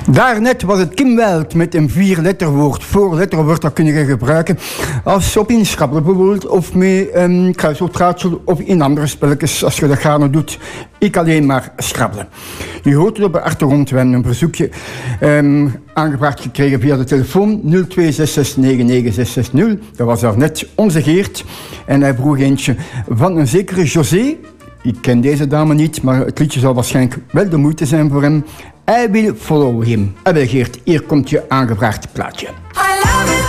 Daarnet was het Kim Weld met een 4-letterwoord. Voorletterwoord dat kun je gebruiken als op in Scrabble bijvoorbeeld, of met kruiswoordraadsel of in andere spelletjes als je dat gaarne doet. Ik alleen maar Scrabbelen. Je hoort het op de achtergrond. We hebben een verzoekje aangebracht gekregen via de telefoon 0266996660. Dat was daarnet onze Geert. En hij vroeg eentje van een zekere José. Ik ken deze dame niet, maar het liedje zal waarschijnlijk wel de moeite zijn voor hem. I will follow him. Geert, hier komt je aangevraagd plaatje.